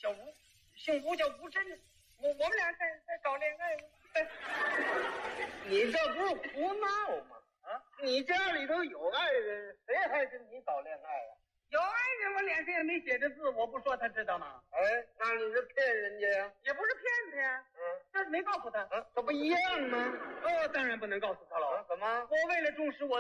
小吴，姓吴叫吴真，我们俩在搞恋爱呢。 你这不是胡闹吗？啊，你家里头有爱人，谁还跟你搞恋爱啊？ 有爱人，我脸上也没写着字，我不说他知道吗？ 哎，那你是骗人家呀？ 也不是骗他呀，这没告诉他。 这不一样吗？ 当然不能告诉他了。 怎么？ 我为了重视我